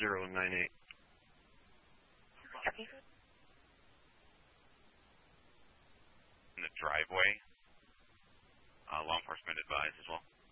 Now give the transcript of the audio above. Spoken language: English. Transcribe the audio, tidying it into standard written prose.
098. In the driveway, law enforcement advised as well.